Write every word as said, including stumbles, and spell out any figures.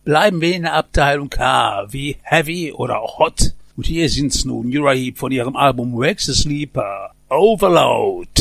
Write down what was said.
Bleiben wir in der Abteilung K, wie Heavy oder Hot. Und hier sind's nun, Uriah Heep von ihrem Album Wax the Sleeper, Overload.